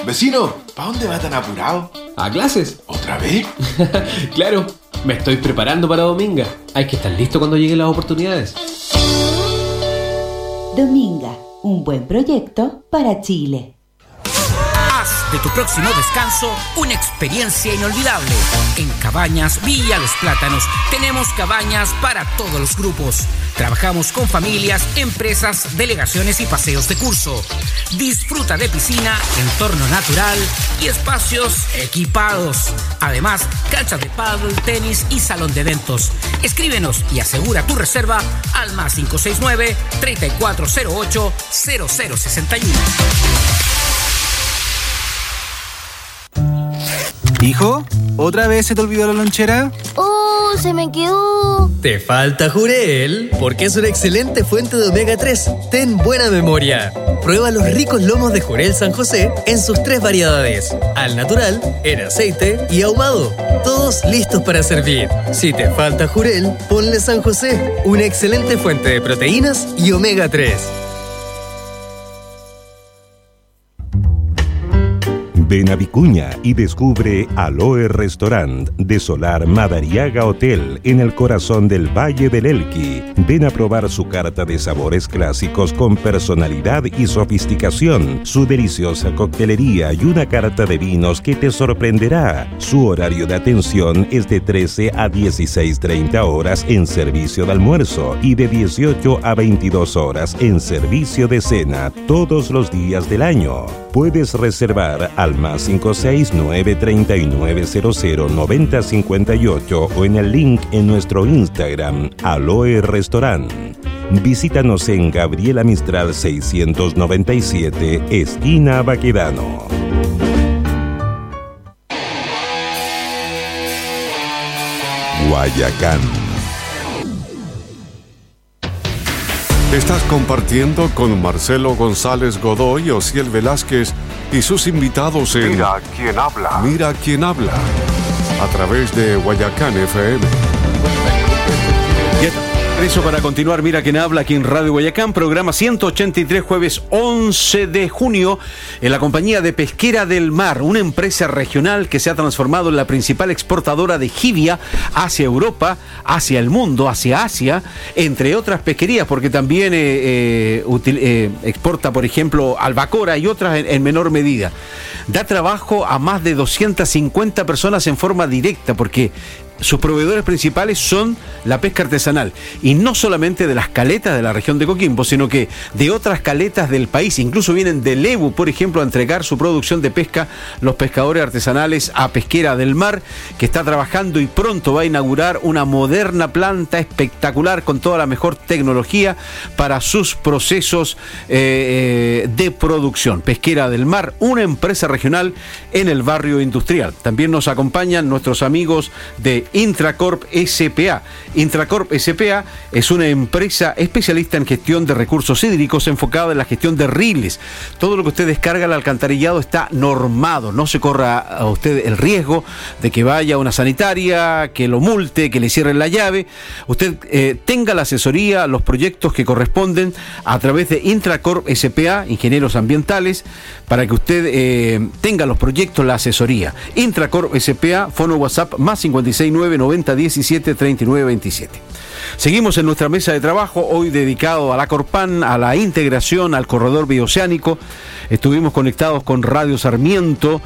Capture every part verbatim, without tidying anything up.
Vecino, ¿para dónde va tan apurado? ¿A clases? ¿Otra vez? Claro, me estoy preparando para Dominga. Hay que estar listo cuando lleguen las oportunidades. Dominga, un buen proyecto para Chile. Haz de tu próximo descanso una experiencia inolvidable. En Cabañas Villa Los Plátanos tenemos cabañas para todos los grupos. Trabajamos con familias, empresas, delegaciones y paseos de curso. Disfruta de piscina, entorno natural y espacios equipados. Además, canchas de pádel, tenis y salón de eventos. Escríbenos y asegura tu reserva al más cinco seis nueve, tres cuatro cero ocho, cero cero seis uno. Hijo, ¿otra vez se te olvidó la lonchera? ¡Oh, se me quedó! Te falta Jurel, porque es una excelente fuente de omega tres. Ten buena memoria. Prueba los ricos lomos de Jurel San José en sus tres variedades: al natural, en aceite y ahumado. Todos listos para servir. Si te falta Jurel, ponle San José, una excelente fuente de proteínas y omega tres. Ven a Vicuña y descubre Aloe Restaurant de Solar Madariaga Hotel en el corazón del Valle del Elqui. Ven a probar su carta de sabores clásicos con personalidad y sofisticación, su deliciosa coctelería y una carta de vinos que te sorprenderá. Su horario de atención es de trece a dieciséis treinta horas en servicio de almuerzo y de dieciocho a veintidós horas en servicio de cena todos los días del año. Puedes reservar al más cinco seis nueve tres nueve cero cero nueve cero cinco ocho o en el link en nuestro Instagram, Aloe Restaurant. Visítanos en Gabriela Mistral seiscientos noventa y siete, esquina Baquedano. Guayacán. Estás compartiendo con Marcelo González Godoy, Osiel Velázquez y sus invitados en Mira quién habla. Mira quién habla, a través de Guayacán F M. Eso para continuar, Mira quién habla aquí en Radio Guayacán, programa ciento ochenta y tres, jueves once de junio, en la compañía de Pesquera del Mar, una empresa regional que se ha transformado en la principal exportadora de jibia hacia Europa, hacia el mundo, hacia Asia, entre otras pesquerías, porque también eh, eh, util, eh, exporta, por ejemplo, albacora y otras en, en menor medida. Da trabajo a más de doscientas cincuenta personas en forma directa, porque sus proveedores principales son la pesca artesanal, y no solamente de las caletas de la región de Coquimbo, sino que de otras caletas del país. Incluso vienen de Lebu, por ejemplo, a entregar su producción de pesca los pescadores artesanales a Pesquera del Mar, que está trabajando y pronto va a inaugurar una moderna planta espectacular con toda la mejor tecnología para sus procesos eh, de producción. Pesquera del Mar, una empresa regional en el barrio industrial. También nos acompañan nuestros amigos de Intracorp S P A. Intracorp S P A es una empresa especialista en gestión de recursos hídricos enfocada en la gestión de riles. Todo lo que usted descarga al alcantarillado está normado. No se corra a usted el riesgo de que vaya a una sanitaria, que lo multe, que le cierren la llave. Usted eh, tenga la asesoría, los proyectos que corresponden a través de Intracorp S P A, ingenieros ambientales, para que usted eh, tenga los proyectos, la asesoría. Intracorp S P A, fono WhatsApp más cincuenta y seis nueve noventa diecisiete treinta y nueve veintisiete. Seguimos en nuestra mesa de trabajo, hoy dedicado a la Corpan, a la integración, al corredor bioceánico. Estuvimos conectados con Radio Sarmiento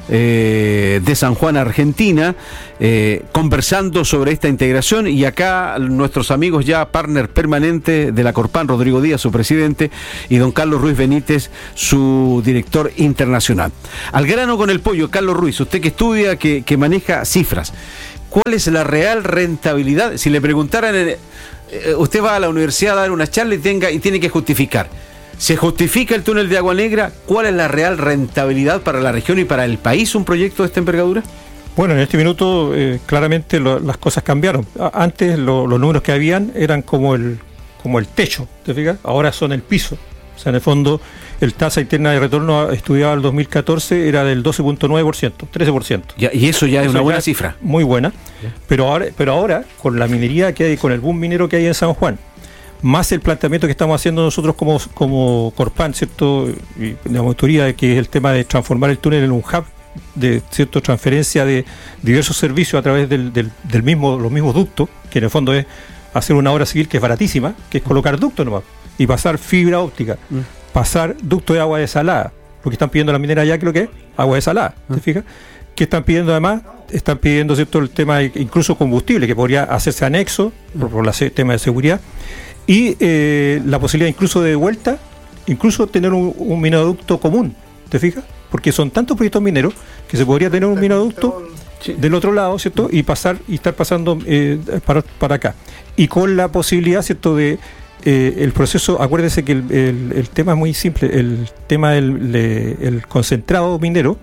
eh, de San Juan, Argentina, eh, conversando sobre esta integración, y acá nuestros amigos ya partner permanente de la Corpan, Rodrigo Díaz, su presidente, y don Carlos Ruiz Benítez, su director internacional. Al grano con el pollo, Carlos Ruiz, usted que estudia, que, que maneja cifras, ¿cuál es la real rentabilidad? Si le preguntaran, eh, usted va a la universidad a dar una charla y, tenga, y tiene que justificar, ¿se justifica el túnel de Agua Negra? ¿Cuál es la real rentabilidad para la región y para el país un proyecto de esta envergadura? Bueno, en este minuto eh, claramente lo, las cosas cambiaron. Antes lo, los números que habían eran como el, como el techo, ¿te fijas? Ahora son el piso. O sea, en el fondo, el tasa interna de retorno estudiada en el dos mil catorce era del doce punto nueve por ciento, trece por ciento. Ya, y eso ya es eso una buena cifra. Muy buena. Pero ahora, pero ahora, con la minería que hay, con el boom minero que hay en San Juan, más el planteamiento que estamos haciendo nosotros como, como Corpan, ¿cierto? Y la autoría, que es el tema de transformar el túnel en un hub de cierto transferencia de diversos servicios a través del, del, del mismo, los mismos ductos, que en el fondo es hacer una obra civil que es baratísima, que es colocar ductos nomás, y pasar fibra óptica, mm. pasar ducto de agua desalada, lo que están pidiendo la minera ya, creo que es agua desalada, ¿te fijas? Que están pidiendo además, están pidiendo, ¿cierto?, el tema de incluso combustible, que podría hacerse anexo por, por el tema de seguridad, y eh, la posibilidad incluso de vuelta, incluso tener un, un minoducto común, ¿te fijas? Porque son tantos proyectos mineros que se podría tener un minoducto del otro lado, ¿cierto? Y pasar y estar pasando eh, para, para acá. Y con la posibilidad, ¿cierto?, de eh, el proceso, acuérdense que el, el, el tema es muy simple, el tema del de, el concentrado minero,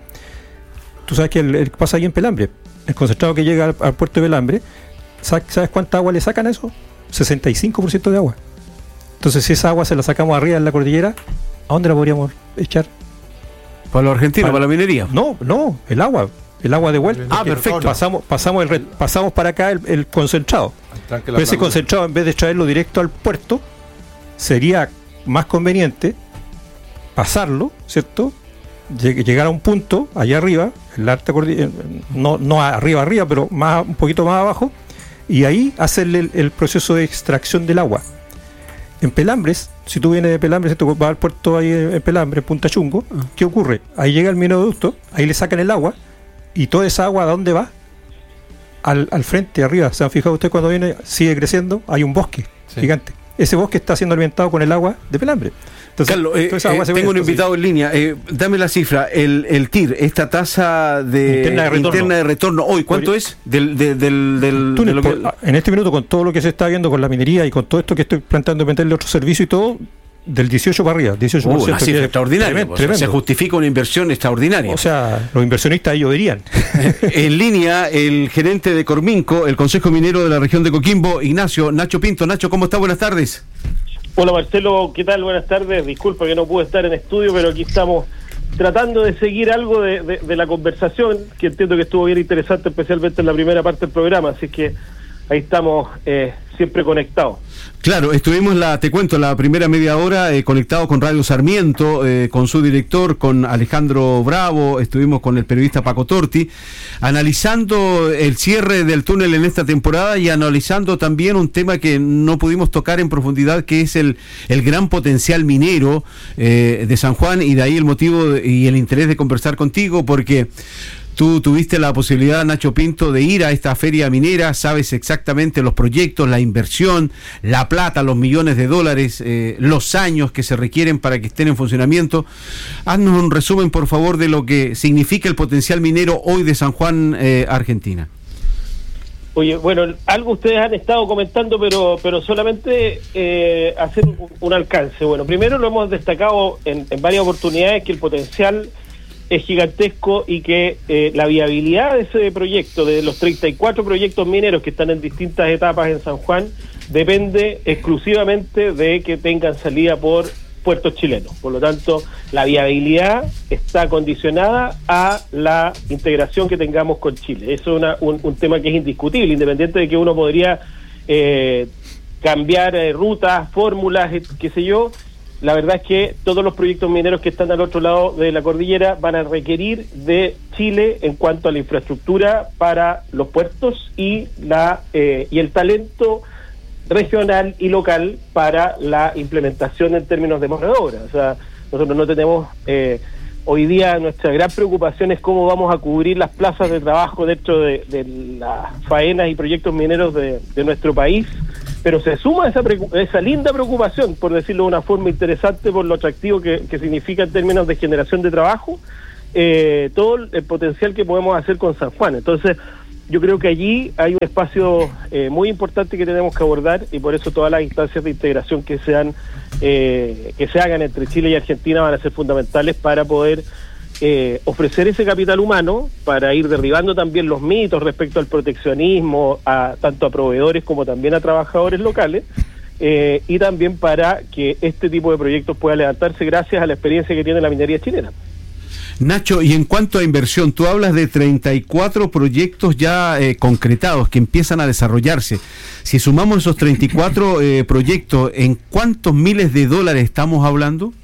tú sabes que el, el pasa ahí en Pelambre, el concentrado que llega al, al puerto de Pelambre, ¿sabes cuánta agua le sacan a eso? sesenta y cinco por ciento de agua. Entonces, si esa agua se la sacamos arriba en la cordillera, ¿a dónde la podríamos echar? ¿Para los argentinos, para, para la minería? No, no, el agua, el agua de vuelta. Ah, perfecto. Pasamos, pasamos, el, pasamos para acá el, el concentrado. Pero ese concentrado, en vez de traerlo directo al puerto, sería más conveniente pasarlo, ¿cierto? Llegar a un punto allá arriba, en la alta cordillera, no, no arriba arriba, pero más un poquito más abajo, y ahí hacerle el, el proceso de extracción del agua. En Pelambres, si tú vienes de Pelambres, ¿cierto?, vas al puerto ahí en Pelambres, Punta Chungo, uh. ¿qué ocurre? Ahí llega el minoducto, ahí le sacan el agua, y toda esa agua, ¿a dónde va? Al, al frente, arriba. ¿Se han fijado ustedes cuando viene, sigue creciendo? Hay un bosque sí. gigante. Ese bosque está siendo alimentado con el agua de Pelambre. Entonces, Carlos, eh, eh, tengo un invitado sí. en línea. Eh, dame la cifra. El, el T I R, esta tasa de interna de retorno, interna de retorno hoy, ¿cuánto es? Del, de, del, del, túnel, de lo que... por, en este minuto, con todo lo que se está viendo con la minería y con todo esto que estoy planteando de meterle otro servicio y todo, del dieciocho para arriba, dieciocho por ciento. Uh, una cifra extraordinaria. Tremendo, tremendo. Se justifica una inversión extraordinaria. O sea, los inversionistas ellos dirían. En línea, el gerente de Corminco, el Consejo Minero de la región de Coquimbo, Ignacio Nacho Pinto. Nacho, ¿cómo está? Buenas tardes. Hola Marcelo, ¿qué tal? Buenas tardes. Disculpa que no pude estar en estudio, pero aquí estamos tratando de seguir algo de, de, de la conversación, que entiendo que estuvo bien interesante, especialmente en la primera parte del programa, así que ahí estamos eh, siempre conectados. Claro, estuvimos, la te cuento, la primera media hora eh, conectados con Radio Sarmiento, eh, con su director, con Alejandro Bravo, estuvimos con el periodista Paco Torti, analizando el cierre del túnel en esta temporada y analizando también un tema que no pudimos tocar en profundidad, que es el, el gran potencial minero eh, de San Juan, y de ahí el motivo de, y el interés de conversar contigo, porque tú tuviste la posibilidad, Nacho Pinto, de ir a esta feria minera, sabes exactamente los proyectos, la inversión, la plata, los millones de dólares, eh, los años que se requieren para que estén en funcionamiento. Haznos un resumen, por favor, de lo que significa el potencial minero hoy de San Juan, eh, Argentina. Oye, bueno, algo ustedes han estado comentando, pero pero solamente eh, hacer un, un alcance. Bueno, primero lo hemos destacado en, en varias oportunidades, que el potencial es gigantesco y que eh, la viabilidad de ese proyecto, de los treinta y cuatro proyectos mineros que están en distintas etapas en San Juan, depende exclusivamente de que tengan salida por puertos chilenos. Por lo tanto, la viabilidad está condicionada a la integración que tengamos con Chile. Eso es una, un, un tema que es indiscutible, independiente de que uno podría eh, cambiar eh, rutas, fórmulas, eh, qué sé yo. La verdad es que todos los proyectos mineros que están al otro lado de la cordillera van a requerir de Chile en cuanto a la infraestructura para los puertos y la eh, y el talento regional y local para la implementación en términos de mano de obra. O sea, nosotros no tenemos eh, hoy día, nuestra gran preocupación es cómo vamos a cubrir las plazas de trabajo dentro de, de las faenas y proyectos mineros de, de nuestro país. Pero se suma esa, esa linda preocupación, por decirlo de una forma interesante, por lo atractivo que, que significa en términos de generación de trabajo, eh, todo el potencial que podemos hacer con San Juan. Entonces, yo creo que allí hay un espacio eh, muy importante que tenemos que abordar, y por eso todas las instancias de integración que sean eh, que se hagan entre Chile y Argentina van a ser fundamentales para poder Eh, ofrecer ese capital humano, para ir derribando también los mitos respecto al proteccionismo, a tanto a proveedores como también a trabajadores locales, eh, y también para que este tipo de proyectos pueda levantarse gracias a la experiencia que tiene la minería chilena. Nacho, y en cuanto a inversión, tú hablas de treinta y cuatro proyectos ya eh, concretados que empiezan a desarrollarse. Si sumamos esos treinta y cuatro eh, proyectos, ¿en cuántos miles de dólares estamos hablando?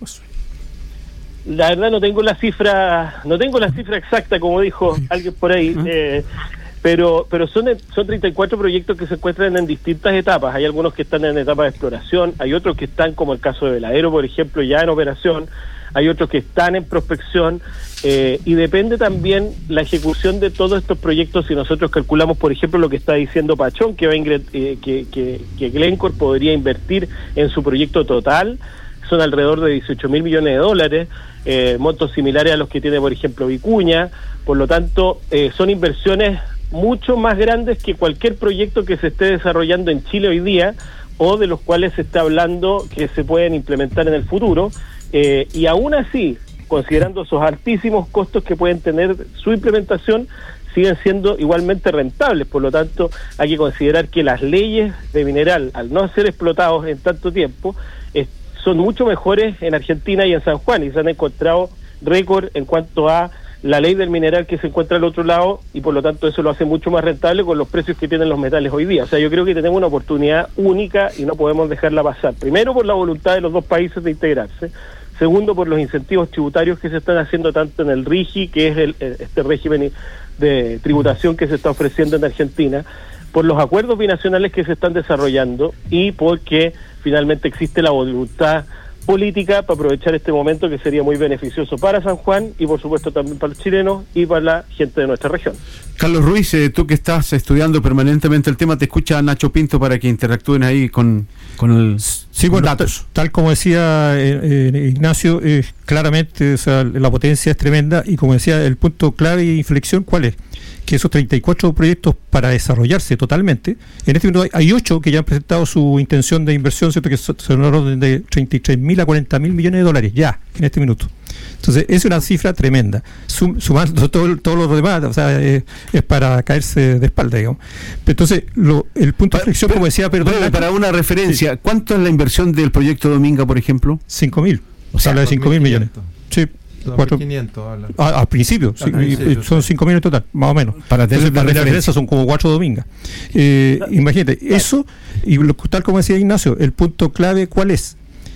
La verdad no tengo la cifra, no tengo la cifra exacta, como dijo alguien por ahí, eh, pero pero son son treinta y cuatro proyectos que se encuentran en distintas etapas. Hay algunos que están en etapa de exploración, hay otros que están, como el caso de Veladero, por ejemplo, ya en operación, hay otros que están en prospección, eh, y depende también la ejecución de todos estos proyectos. Si nosotros calculamos, por ejemplo, lo que está diciendo Pachón, que va a ingre- eh, que, que, que Glencore podría invertir en su proyecto total, son alrededor de dieciocho mil millones de dólares, eh, montos similares a los que tiene, por ejemplo, Vicuña. Por lo tanto, eh, son inversiones mucho más grandes que cualquier proyecto que se esté desarrollando en Chile hoy día, o de los cuales se está hablando que se pueden implementar en el futuro, eh, y aún así, considerando esos altísimos costos que pueden tener su implementación, siguen siendo igualmente rentables. Por lo tanto, hay que considerar que las leyes de mineral, al no ser explotados en tanto tiempo, es, son mucho mejores en Argentina y en San Juan, y se han encontrado récord en cuanto a la ley del mineral que se encuentra al otro lado, y por lo tanto eso lo hace mucho más rentable con los precios que tienen los metales hoy día. O sea, yo creo que tenemos una oportunidad única y no podemos dejarla pasar. Primero, por la voluntad de los dos países de integrarse. Segundo, por los incentivos tributarios que se están haciendo tanto en el RIGI, que es el, este régimen de tributación que se está ofreciendo en Argentina, por los acuerdos binacionales que se están desarrollando, y porque finalmente existe la voluntad política para aprovechar este momento que sería muy beneficioso para San Juan y por supuesto también para los chilenos y para la gente de nuestra región. Carlos Ruiz, eh, tú que estás estudiando permanentemente el tema, te escucha Nacho Pinto para que interactúen ahí con, con el sí, bueno, datos. Tal, tal como decía eh, eh, Ignacio, eh, claramente, o sea, la potencia es tremenda, y como decía, el punto clave y inflexión, ¿cuál es? Que esos treinta y cuatro proyectos para desarrollarse totalmente, en este momento hay ocho que ya han presentado su intención de inversión, ¿cierto? Que son un orden de treinta y tres mil a cuarenta mil millones de dólares, ya, en este minuto. Entonces, es una cifra tremenda. Sum, sumando todo, todo lo demás, o sea, es, es para caerse de espalda, digamos. Entonces, lo, el punto de inflexión, como decía, perdón. Bueno, para una referencia, sí. ¿Cuánto es la inversión del proyecto Dominga, por ejemplo? cinco mil. O sea, habla de cinco mil millones. Sí. dos mil quinientos habla. Ah, al principio, sí, principio son cinco mil en total, más o menos. Para tener la referencia son como cuatro Domingas. Eh, imagínate, eso, y lo, tal como decía Ignacio, el punto clave, ¿cuál es?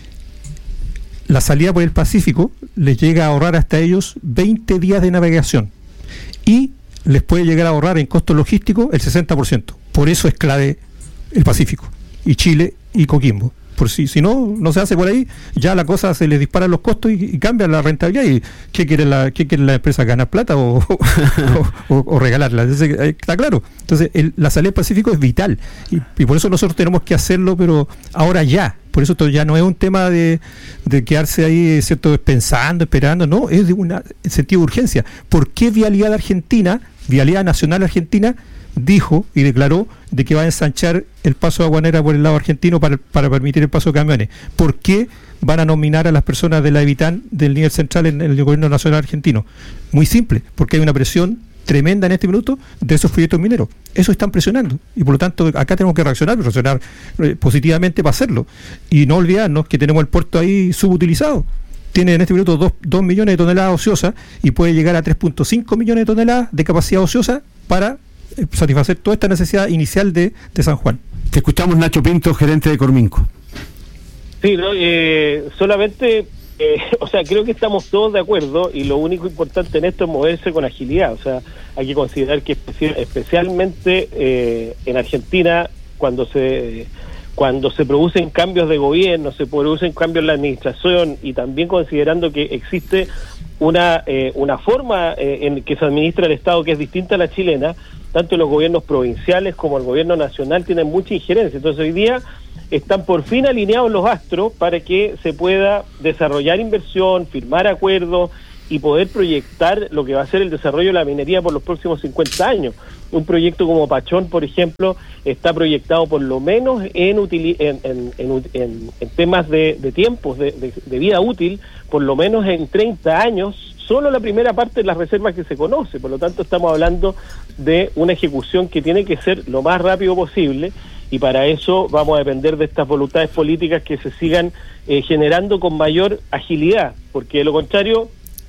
La salida por el Pacífico les llega a ahorrar hasta ellos veinte días de navegación, y les puede llegar a ahorrar en costos logísticos el sesenta por ciento. Por eso es clave el Pacífico, y Chile y Coquimbo. Por si, si no, no se hace por ahí, ya la cosa se les disparan los costos y, y cambia la rentabilidad. ¿Y qué quiere la, qué quiere la empresa? ¿Ganar plata o, o, o, o regalarla? Entonces, está claro. Entonces, el, la salida del Pacífico es vital, y, y por eso nosotros tenemos que hacerlo, pero ahora ya. Por eso esto ya no es un tema de, de quedarse ahí, ¿cierto?, pensando, esperando. No, es de una en sentido de urgencia. ¿Por qué Vialidad Argentina, Vialidad Nacional Argentina, dijo y declaró de que va a ensanchar el paso de Aguanera por el lado argentino para, para permitir el paso de camiones? ¿Por qué van a nominar a las personas de la Evitán del nivel central en el gobierno nacional argentino? Muy simple, porque hay una presión tremenda en este minuto de esos proyectos mineros. Eso están presionando, y por lo tanto acá tenemos que reaccionar, reaccionar eh, positivamente para hacerlo, y no olvidarnos que tenemos el puerto ahí subutilizado. Tiene en este minuto dos millones de toneladas ociosas, y puede llegar a tres punto cinco millones de toneladas de capacidad ociosa para satisfacer toda esta necesidad inicial de, de San Juan. Te escuchamos, Nacho Pinto, gerente de Corminco. Sí, no, eh, solamente, eh, o sea, creo que estamos todos de acuerdo, y lo único importante en esto es moverse con agilidad. O sea, hay que considerar que especi- especialmente eh, en Argentina, cuando se cuando se producen cambios de gobierno, se producen cambios en la administración, y también considerando que existe una eh, una forma eh, en que se administra el Estado que es distinta a la chilena, tanto los gobiernos provinciales como el gobierno nacional tienen mucha injerencia. Entonces hoy día están por fin alineados los astros para que se pueda desarrollar inversión, firmar acuerdos y poder proyectar lo que va a ser el desarrollo de la minería por los próximos cincuenta años. Un proyecto como Pachón, por ejemplo, está proyectado por lo menos en utili- en, en, en, en, en temas de, de tiempos, de, de, de vida útil, por lo menos en treinta años, solo la primera parte de las reservas que se conoce. Por lo tanto, estamos hablando de una ejecución que tiene que ser lo más rápido posible, y para eso vamos a depender de estas voluntades políticas que se sigan eh, generando con mayor agilidad, porque de lo contrario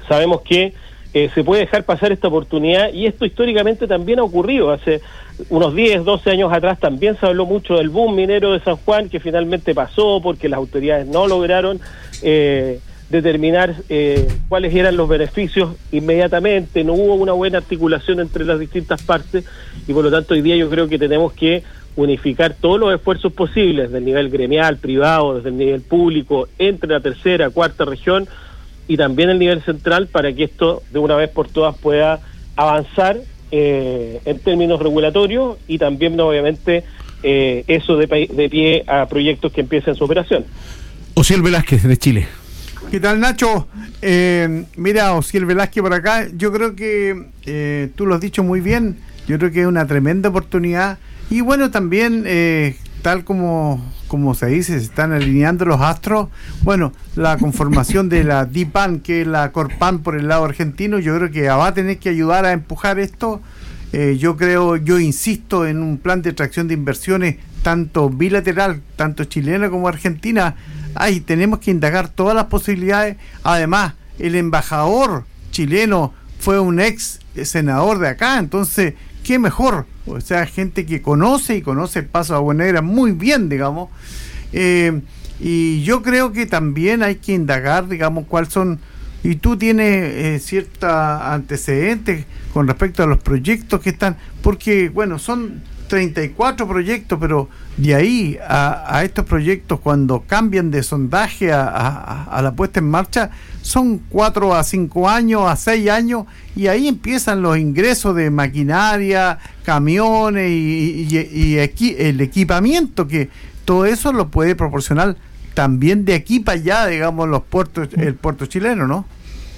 sabemos que eh, se puede dejar pasar esta oportunidad, y esto históricamente también ha ocurrido. Hace unos diez, doce años atrás también se habló mucho del boom minero de San Juan, que finalmente pasó porque las autoridades no lograron eh, determinar eh, cuáles eran los beneficios inmediatamente, no hubo una buena articulación entre las distintas partes, y por lo tanto hoy día yo creo que tenemos que unificar todos los esfuerzos posibles del nivel gremial, privado, desde el nivel público, entre la tercera, cuarta región y también el nivel central, para que esto de una vez por todas pueda avanzar eh, en términos regulatorios, y también obviamente eh, eso de, de pie a proyectos que empiecen su operación. Osiel Velázquez, de Chile. ¿Qué tal, Nacho? Eh, mira, Osiel Velázquez por acá. Yo creo que eh, tú lo has dicho muy bien. Yo creo que es una tremenda oportunidad. Y bueno, también, eh, tal como, como se dice, se están alineando los astros. Bueno, la conformación de la DIPAN, que es la Corpan por el lado argentino, yo creo que va a tener que ayudar a empujar esto. Eh, yo creo, yo insisto en un plan de atracción de inversiones, tanto bilateral, tanto chilena como argentina. Ay, tenemos que indagar todas las posibilidades. Además, el embajador chileno fue un ex senador de acá, entonces, qué mejor. O sea, gente que conoce y conoce el Paso de Agua Negra muy bien, digamos. Eh, y yo creo que también hay que indagar, digamos, cuáles son. Y tú tienes eh, cierta antecedentes con respecto a los proyectos que están, porque, bueno, son treinta y cuatro proyectos, pero de ahí a, a estos proyectos, cuando cambian de sondaje a, a, a la puesta en marcha, son cuatro a cinco años, a seis años, y ahí empiezan los ingresos de maquinaria, camiones y, y, y equi, el equipamiento, que todo eso lo puede proporcionar también de aquí para allá, digamos, los puertos, el puerto chileno, ¿no?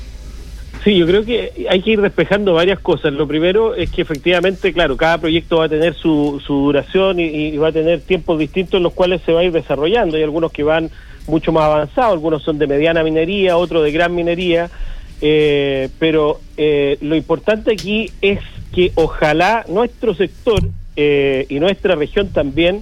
Sí, yo creo que hay que ir despejando varias cosas. Lo primero es que efectivamente, claro, cada proyecto va a tener su, su duración y, y va a tener tiempos distintos en los cuales se va a ir desarrollando. Hay algunos que van mucho más avanzados, algunos son de mediana minería, otros de gran minería, eh, pero eh, lo importante aquí es que ojalá nuestro sector eh, y nuestra región también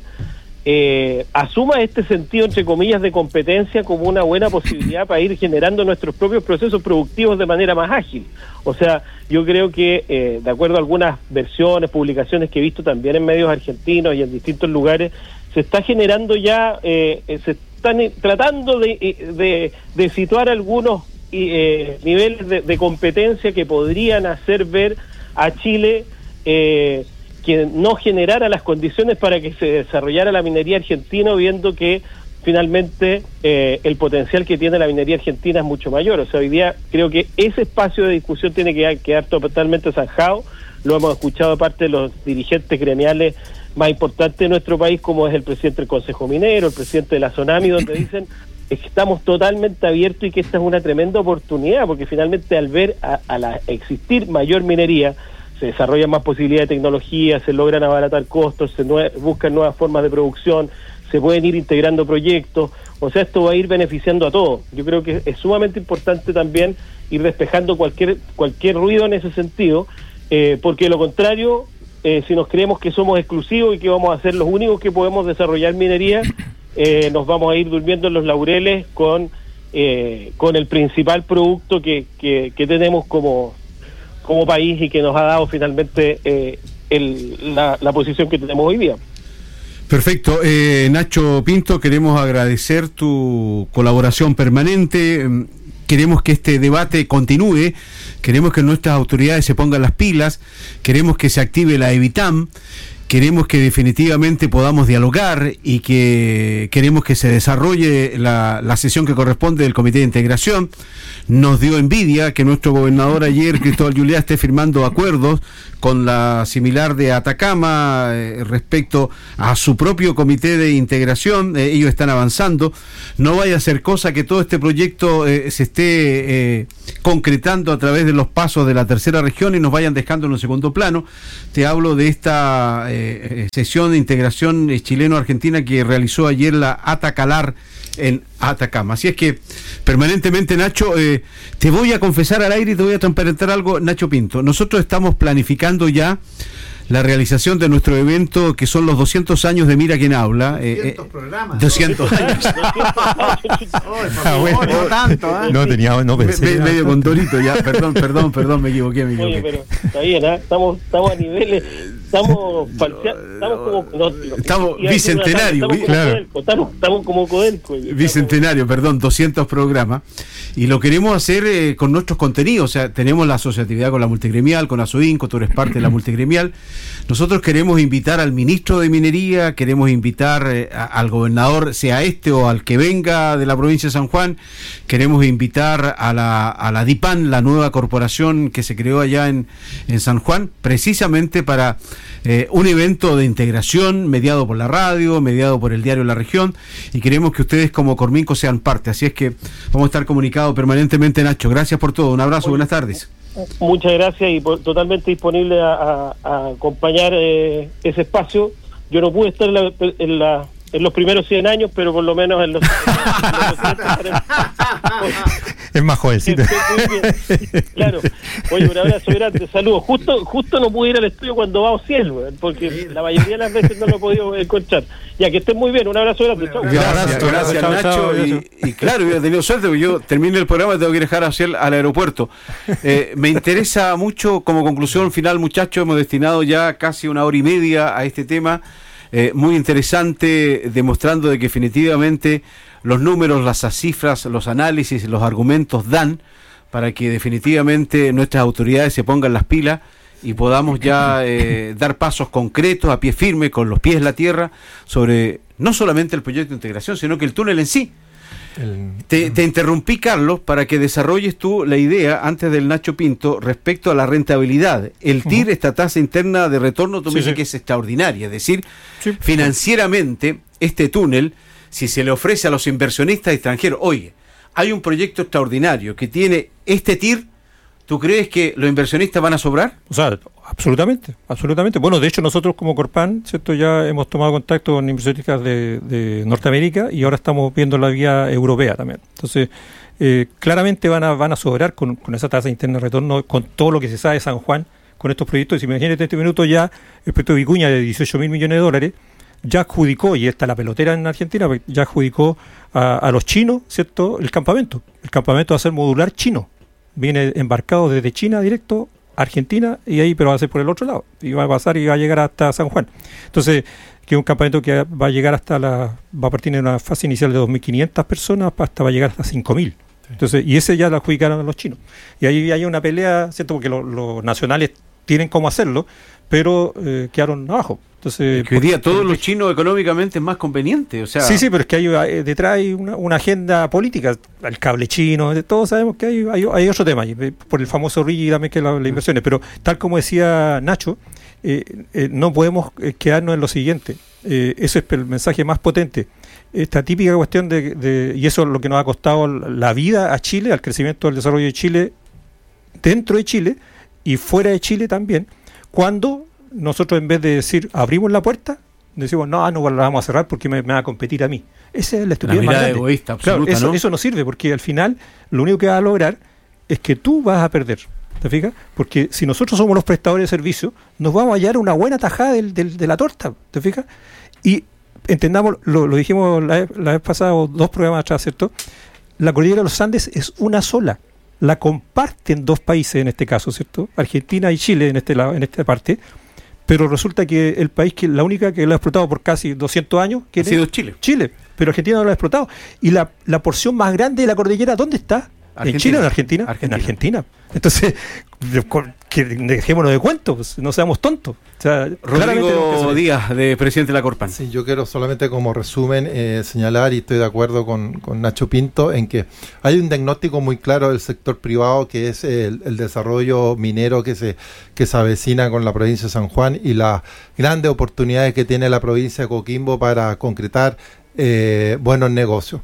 Eh, asuma este sentido, entre comillas, de competencia como una buena posibilidad para ir generando nuestros propios procesos productivos de manera más ágil. O sea, yo creo que, eh, de acuerdo a algunas versiones, publicaciones que he visto también en medios argentinos y en distintos lugares, se está generando ya, eh, se están tratando de, de, de situar algunos eh, niveles de, de competencia que podrían hacer ver a Chile eh, que no generara las condiciones para que se desarrollara la minería argentina, viendo que finalmente eh, el potencial que tiene la minería argentina es mucho mayor. O sea, hoy día creo que ese espacio de discusión tiene que quedar totalmente zanjado. Lo hemos escuchado de parte de los dirigentes gremiales más importantes de nuestro país, como es el presidente del Consejo Minero, el presidente de la SONAMI, donde dicen que estamos totalmente abiertos y que esta es una tremenda oportunidad, porque finalmente al ver a, a la existir mayor minería, se desarrollan más posibilidades de tecnología, se logran abaratar costos, se nue- buscan nuevas formas de producción, se pueden ir integrando proyectos. O sea, esto va a ir beneficiando a todos. Yo creo que es sumamente importante también ir despejando cualquier cualquier ruido en ese sentido, eh, porque de lo contrario, eh, si nos creemos que somos exclusivos y que vamos a ser los únicos que podemos desarrollar minería, eh, nos vamos a ir durmiendo en los laureles con eh, con el principal producto que, que, que tenemos como como país y que nos ha dado finalmente eh, el, la, la posición que tenemos hoy día. Perfecto. Eh, Nacho Pinto, queremos agradecer tu colaboración permanente. Queremos que este debate continúe, queremos que nuestras autoridades se pongan las pilas, queremos que se active la EBITAM, queremos que definitivamente podamos dialogar y que queremos que se desarrolle la, la sesión que corresponde del Comité de Integración. Nos dio envidia que nuestro gobernador ayer, Cristóbal Juliá, esté firmando acuerdos con la similar de Atacama eh, respecto a su propio Comité de Integración. Eh, ellos están avanzando. No vaya a ser cosa que todo este proyecto eh, se esté eh, concretando a través de los pasos de la tercera región y nos vayan dejando en un segundo plano. Te hablo de esta eh, sesión de integración chileno-argentina que realizó ayer la Atacalar en Atacama. Así es que permanentemente, Nacho, eh, te voy a confesar al aire y te voy a transparentar algo, Nacho Pinto. Nosotros estamos planificando ya la realización de nuestro evento, que son los doscientos años de Mira Quién Habla. doscientos eh, programas. doscientos años. Ah, bueno, no tanto, ¿eh? No tenía, no pensé. Me, medio condorito ya, perdón, perdón, perdón, me equivoqué, me equivoqué. Oye, pero está bien, ¿eh? estamos, estamos a niveles, estamos falsea, estamos como no, estamos iba a decir una bicentenario, talla, estamos, claro. como Codelco, estamos, estamos como Codelco. Bicentenario, perdón, doscientos programas. Y lo queremos hacer eh, con nuestros contenidos. O sea, tenemos la asociatividad con la multigremial, con Asoinco, tú eres parte de la multigremial. Nosotros queremos invitar al ministro de Minería, queremos invitar eh, a, al gobernador, sea este o al que venga de la provincia de San Juan. Queremos invitar a la, a la DIPAN, la nueva corporación que se creó allá en, en San Juan, precisamente para eh, un evento de integración mediado por la radio, mediado por el diario La Región, y queremos que ustedes como Corminco sean parte. Así es que vamos a estar comunicados permanentemente, Nacho. Gracias por todo. Un abrazo, buenas tardes. Muchas gracias y por, totalmente disponible a, a, a acompañar eh, ese espacio. Yo no pude estar en, la, en, la, en los primeros cien años, pero por lo menos en los... en los es más jovencito. Claro. Oye, un abrazo grande, saludos. Justo justo no pude ir al estudio cuando va Ociel, porque la mayoría de las veces no lo he podido encontrar. Ya, que estén muy bien, un abrazo grande. Chau. Gracias, gracias, chao, Nacho. chao, y, y claro, yo he tenido suerte, porque yo termino el programa y tengo que dejar a Ociel al aeropuerto. Eh, me interesa mucho, como conclusión final, muchachos, hemos destinado ya casi una hora y media a este tema. Eh, muy interesante, demostrando de que definitivamente los números, las cifras, los análisis, los argumentos dan para que definitivamente nuestras autoridades se pongan las pilas y podamos ya eh, dar pasos concretos, a pie firme, con los pies en la tierra, sobre no solamente el proyecto de integración, sino que el túnel en sí. El... Te, te interrumpí, Carlos, para que desarrolles tú la idea, antes del Nacho Pinto, respecto a la rentabilidad. El T I R, uh-huh. esta tasa interna de retorno, tú me dices que es extraordinaria. Es decir, sí. financieramente, este túnel, si se le ofrece a los inversionistas extranjeros, oye, hay un proyecto extraordinario que tiene este T I R, ¿tú crees que los inversionistas van a sobrar? O sea, absolutamente, absolutamente. Bueno, de hecho nosotros como Corpan, ¿cierto? Ya hemos tomado contacto con inversionistas de, de Norteamérica y ahora estamos viendo la vía europea también. Entonces, eh, claramente van a van a sobrar con, con esa tasa interna de retorno, con todo lo que se sabe de San Juan, con estos proyectos. Y si imagínate, en este minuto ya el proyecto de Vicuña de dieciocho mil millones de dólares, ya adjudicó, y esta es la pelotera en Argentina, ya adjudicó a, a los chinos, ¿cierto?, el campamento. El campamento va a ser modular chino. Viene embarcado desde China directo a Argentina, y ahí, pero va a ser por el otro lado. Y va a pasar y va a llegar hasta San Juan. Entonces, que es un campamento que va a llegar hasta la, va a partir de una fase inicial de dos mil quinientas personas, hasta va a llegar hasta cinco mil. Entonces, y ese ya lo adjudicaron a los chinos. Y ahí hay una pelea, ¿cierto?, porque los, los nacionales tienen cómo hacerlo, pero eh, quedaron abajo. Entonces, es que hoy día todos los chinos económicamente es más conveniente, o sea... Sí, sí, pero es que hay eh, detrás hay una, una agenda política, el cable chino, todos sabemos que hay, hay, hay otro tema, por el famoso R I G I también, que es la, las inversiones, pero tal como decía Nacho, eh, eh, no podemos quedarnos en lo siguiente, eh, eso es el mensaje más potente, esta típica cuestión de, de, y eso es lo que nos ha costado la vida a Chile, al crecimiento del desarrollo de Chile, dentro de Chile y fuera de Chile también, cuando nosotros, en vez de decir abrimos la puerta, decimos no, no la vamos a cerrar porque me, me va a competir a mí. Esa es la estupidez más grande. Egoísta, absoluta, claro, eso, ¿no? eso no sirve, porque al final lo único que va a lograr es que tú vas a perder. ¿Te fijas? Porque si nosotros somos los prestadores de servicio, nos vamos a hallar una buena tajada del, del, de la torta. ¿Te fijas? Y entendamos, lo, lo dijimos la, la vez pasada, o dos programas atrás, ¿cierto? La cordillera de los Andes es una sola. La comparten dos países en este caso, ¿cierto? Argentina y Chile en este lado, en esta parte. Pero resulta que el país que la única que lo ha explotado por casi doscientos años ha sido Chile. Chile, pero Argentina no lo ha explotado. Y la, la porción más grande de la cordillera, ¿dónde está? Argentina. ¿En Chile o en Argentina? Argentina. En Argentina. Entonces, que dejémonos de cuentos, pues, no seamos tontos. O sea, Rodrigo Díaz, de presidente de la Corpan. Sí, yo quiero solamente como resumen eh, señalar, y estoy de acuerdo con, con Nacho Pinto, en que hay un diagnóstico muy claro del sector privado, que es el, el desarrollo minero que se, que se avecina con la provincia de San Juan y las grandes oportunidades que tiene la provincia de Coquimbo para concretar eh, buenos negocios.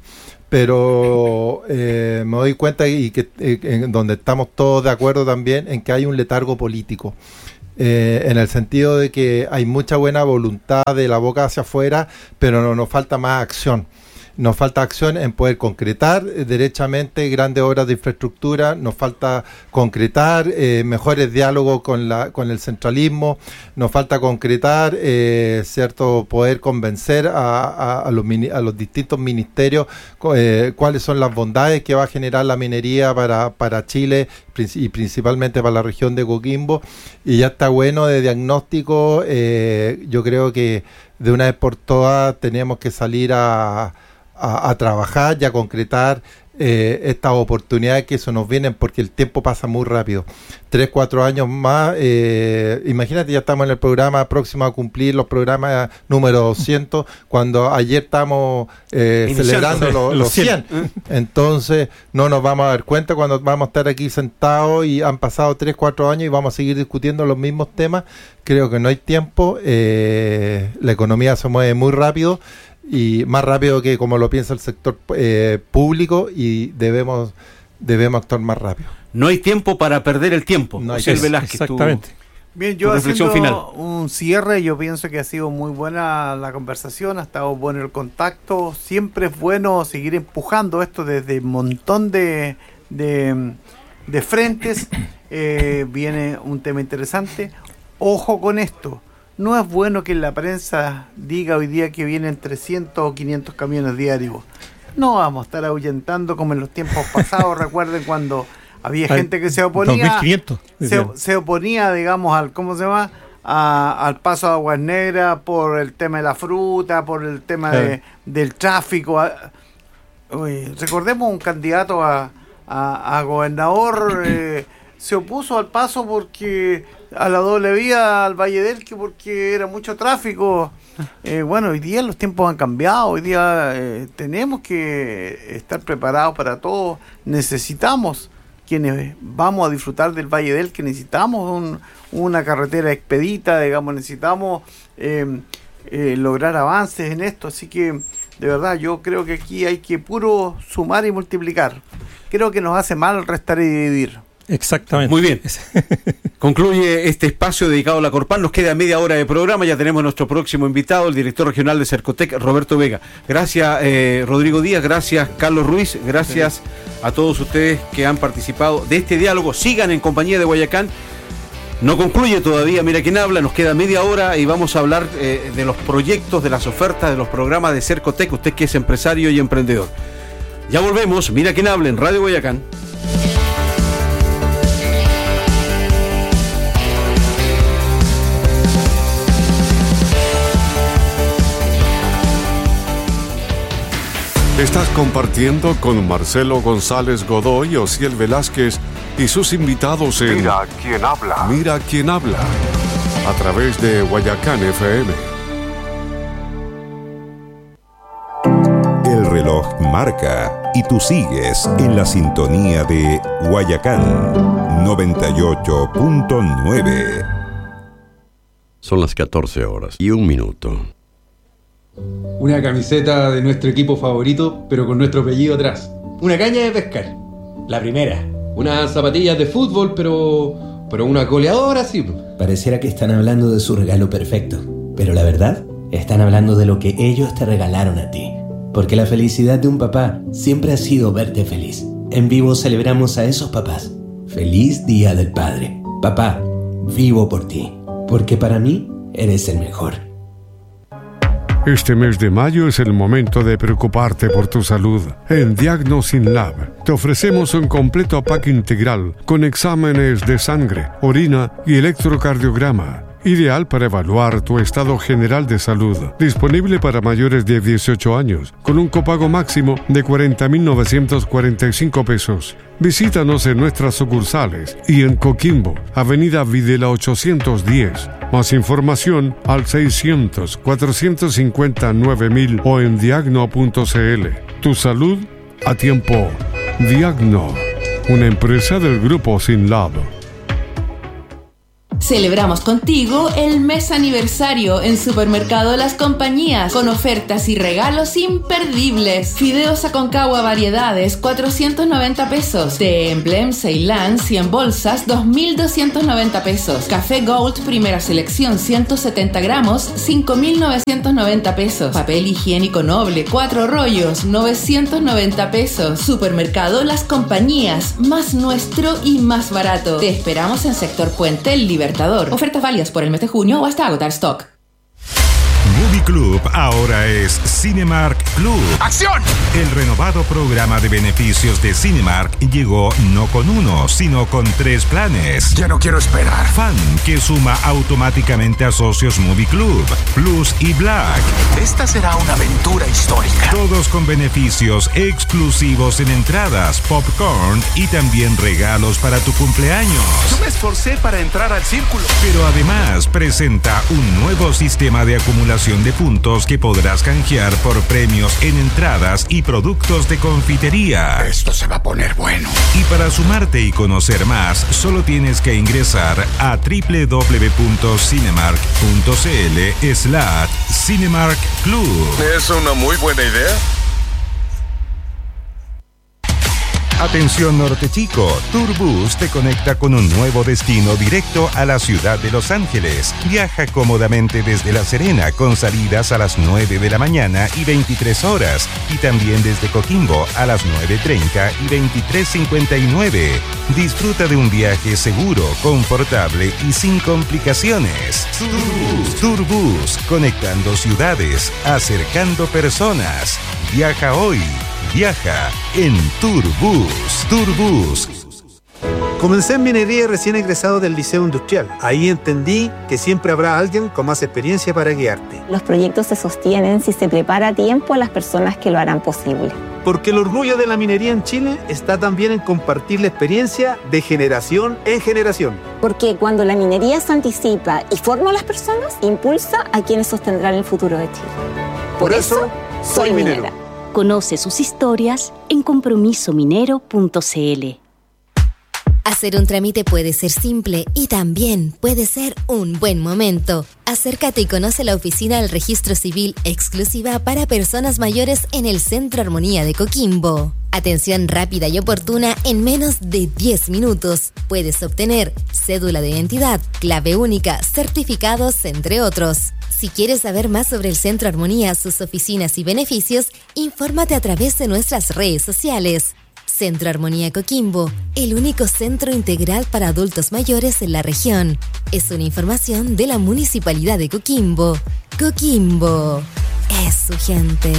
Pero eh, me doy cuenta y que eh, en donde estamos todos de acuerdo también en que hay un letargo político, eh, en el sentido de que hay mucha buena voluntad de la boca hacia afuera, pero no, nos falta más acción. nos falta acción en poder concretar eh, derechamente grandes obras de infraestructura, nos falta concretar eh, mejores diálogos con la con el centralismo, nos falta concretar eh, cierto poder convencer a, a, a, los, a los distintos ministerios eh, cuáles son las bondades que va a generar la minería para, para Chile y principalmente para la región de Coquimbo, y ya está bueno de diagnóstico. eh, yo creo que de una vez por todas tenemos que salir a, a, a trabajar y a concretar eh, estas oportunidades que eso nos vienen, porque el tiempo pasa muy rápido. Tres, cuatro años más, eh, imagínate, ya estamos en el programa próximo a cumplir los programas número doscientos, cuando ayer estamos eh, celebrando los, los cien. Entonces no nos vamos a dar cuenta cuando vamos a estar aquí sentados y han pasado tres, cuatro años y vamos a seguir discutiendo los mismos temas. Creo que no hay tiempo, eh, la economía se mueve muy rápido, y más rápido que como lo piensa el sector eh, público, y debemos debemos actuar más rápido. No hay tiempo para perder el tiempo. No hay José Velázquez, exactamente. Tu, Bien, yo tu reflexión haciendo final. Un cierre, yo pienso que ha sido muy buena la conversación, ha estado bueno el contacto. Siempre es bueno seguir empujando esto desde un montón de, de, de frentes. Eh, viene un tema interesante. Ojo con esto. No es bueno que la prensa diga hoy día que vienen trescientos o quinientos camiones diarios. No vamos a estar ahuyentando como en los tiempos pasados. Recuerden cuando había gente que se oponía. dos mil quinientos, se, se oponía, digamos, al, ¿cómo se llama? A, al paso de Aguas Negras por el tema de la fruta, por el tema de, eh. del tráfico. Uy, recordemos un candidato a, a, a gobernador. Eh, se opuso al paso porque a la doble vía al Valle del Elqui porque era mucho tráfico. Eh, bueno, hoy día los tiempos han cambiado, hoy día eh, tenemos que estar preparados para todo. Necesitamos, quienes vamos a disfrutar del Valle del Elqui, necesitamos un, una carretera expedita, digamos, necesitamos eh, eh, lograr avances en esto. Así que, de verdad, yo creo que aquí hay que puro sumar y multiplicar. Creo que nos hace mal restar y dividir. Exactamente. Muy bien. Concluye este espacio dedicado a la Corpan. Nos queda media hora de programa. Ya tenemos nuestro próximo invitado, el director regional de Cercotec, Roberto Vega. Gracias, eh, Rodrigo Díaz. Gracias, Carlos Ruiz. Gracias a todos ustedes que han participado de este diálogo. Sigan en compañía de Guayacán. No concluye todavía. Mira quién habla. Nos queda media hora y vamos a hablar eh, de los proyectos, de las ofertas, de los programas de Cercotec. Usted que es empresario y emprendedor. Ya volvemos. Mira quién habla en Radio Guayacán. Estás compartiendo con Marcelo González Godoy, Osiel Velázquez y sus invitados en Mira quién habla. Mira quién habla, a través de Guayacán F M. El reloj marca y tú sigues en la sintonía de Guayacán noventa y ocho punto nueve. Son las catorce horas y un minuto. Una camiseta de nuestro equipo favorito, pero con nuestro apellido atrás. Una caña de pescar, la primera. Unas zapatillas de fútbol, pero pero una goleadora, sí. Pareciera que están hablando de su regalo perfecto, pero la verdad, están hablando de lo que ellos te regalaron a ti. Porque la felicidad de un papá siempre ha sido verte feliz. En Vivo celebramos a esos papás. Feliz Día del Padre. Papá, vivo por ti, porque para mí eres el mejor. Este mes de mayo es el momento de preocuparte por tu salud. En Diagnosin Lab te ofrecemos un completo pack integral con exámenes de sangre, orina y electrocardiograma. Ideal para evaluar tu estado general de salud. Disponible para mayores de dieciocho años, con un copago máximo de cuarenta mil novecientos cuarenta y cinco pesos. Visítanos en nuestras sucursales y en Coquimbo, Avenida Videla ochocientos diez. Más información al seiscientos, cuatrocientos cincuenta, nueve mil o en diagno punto c l. Tu salud a tiempo. Diagno, una empresa del grupo Sinlab. Celebramos contigo el mes aniversario en Supermercado Las Compañías con ofertas y regalos imperdibles. Fideos Aconcagua variedades cuatrocientos noventa pesos. Té Emblem Ceilán cien bolsas dos mil doscientos noventa pesos. Café Gold primera selección ciento setenta gramos cinco mil novecientos noventa pesos. Papel higiénico noble cuatro rollos novecientos noventa pesos. Supermercado Las Compañías, más nuestro y más barato. Te esperamos en sector Puente El Libertador. Ofertas válidas por el mes de junio o hasta agotar stock. Movie Club ahora es Cinemark Club. ¡Acción! El renovado programa de beneficios de Cinemark llegó no con uno, sino con tres planes. Ya no quiero esperar. Fan, que suma automáticamente a socios Movie Club, Plus y Black. Esta será una aventura histórica. Todos con beneficios exclusivos en entradas, popcorn y también regalos para tu cumpleaños. Yo me esforcé para entrar al círculo. Pero además presenta un nuevo sistema de acumulación de puntos que podrás canjear por premios en entradas y productos de confitería. Esto se va a poner bueno. Y para sumarte y conocer más, solo tienes que ingresar a w w w punto cinemark punto c l slash Cinemark Club. ¿Es una muy buena idea? Atención Norte Chico, Tourbus te conecta con un nuevo destino directo a la ciudad de Los Ángeles. Viaja cómodamente desde La Serena con salidas a las nueve de la mañana y veintitrés horas y también desde Coquimbo a las nueve treinta y veintitrés cincuenta y nueve. Disfruta de un viaje seguro, confortable y sin complicaciones. Tourbus, Tourbus, conectando ciudades, acercando personas. Viaja hoy. Viaja en Tourbus. Tourbus. Comencé en minería recién egresado del Liceo Industrial. Ahí entendí que siempre habrá alguien con más experiencia para guiarte. Los proyectos se sostienen si se prepara a tiempo a las personas que lo harán posible. Porque el orgullo de la minería en Chile está también en compartir la experiencia de generación en generación. Porque cuando la minería se anticipa y forma a las personas, impulsa a quienes sostendrán el futuro de Chile. Por, Por eso, eso, soy minera. minera. Conoce sus historias en compromiso minero punto c l. Hacer un trámite puede ser simple y también puede ser un buen momento. Acércate y conoce la oficina del Registro Civil exclusiva para personas mayores en el Centro Armonía de Coquimbo. Atención rápida y oportuna en menos de diez minutos. Puedes obtener cédula de identidad, clave única, certificados, entre otros. Si quieres saber más sobre el Centro Armonía, sus oficinas y beneficios, infórmate a través de nuestras redes sociales. Centro Armonía Coquimbo, el único centro integral para adultos mayores en la región. Es una información de la Municipalidad de Coquimbo. Coquimbo es su gente.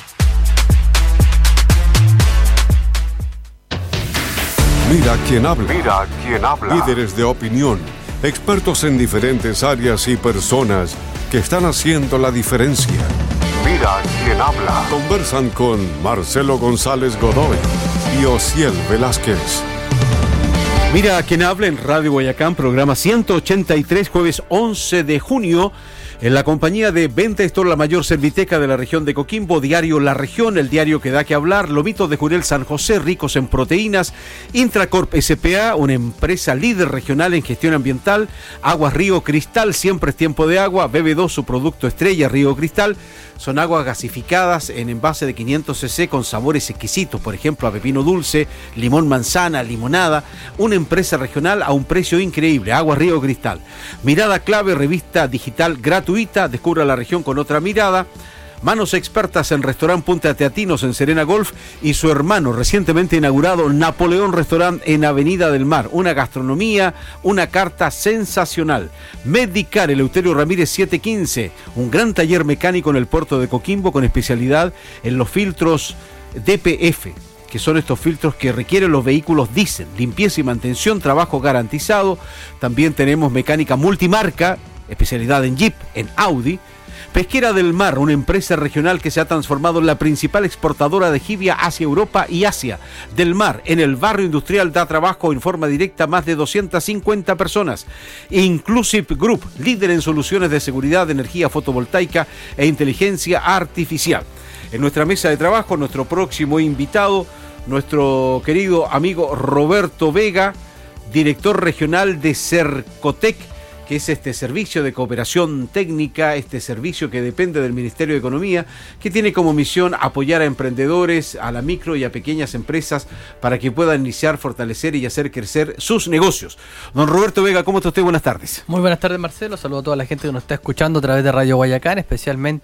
Mira quién habla. Mira quién habla. Líderes de opinión, expertos en diferentes áreas y personas que están haciendo la diferencia. Mira quién habla. Conversan con Marcelo González Godoy y Osiel Velázquez. Mira quién habla en Radio Guayacán, programa ciento ochenta y tres, jueves once de junio. En la compañía de Venta Store, la mayor serviteca de la región de Coquimbo, Diario La Región, el diario que da que hablar, Lomitos de Jurel San José, ricos en proteínas, Intracorp S P A, una empresa líder regional en gestión ambiental, Aguas Río Cristal, siempre es tiempo de agua, B B dos, su producto estrella, Río Cristal, son aguas gasificadas en envase de quinientos centilitros con sabores exquisitos, por ejemplo, a pepino dulce, limón manzana, limonada, una empresa regional a un precio increíble, Aguas Río Cristal. Mirada Clave, revista digital gratuita, descubra la región con otra mirada. Manos expertas en Restaurant Punta Teatinos en Serena Golf y su hermano recientemente inaugurado Napoleón Restaurant en Avenida del Mar. Una gastronomía, una carta sensacional. Medicar, Eleuterio Ramírez setecientos quince, un gran taller mecánico en el puerto de Coquimbo con especialidad en los filtros D P F, que son estos filtros que requieren los vehículos diésel, limpieza y mantención, trabajo garantizado. También tenemos mecánica multimarca, especialidad en Jeep, en Audi. Pesquera del Mar, una empresa regional que se ha transformado en la principal exportadora de jibia hacia Europa y Asia. Del Mar, en el barrio industrial, da trabajo en forma directa a más de doscientas cincuenta personas. Inclusive Group, líder en soluciones de seguridad, energía fotovoltaica e inteligencia artificial. En nuestra mesa de trabajo, nuestro próximo invitado, nuestro querido amigo Roberto Vega, director regional de Cercotec, que es este servicio de cooperación técnica, este servicio que depende del Ministerio de Economía, que tiene como misión apoyar a emprendedores, a la micro y a pequeñas empresas para que puedan iniciar, fortalecer y hacer crecer sus negocios. Don Roberto Vega, ¿cómo está usted? Buenas tardes. Muy buenas tardes, Marcelo. Saludo a toda la gente que nos está escuchando a través de Radio Guayacán, especialmente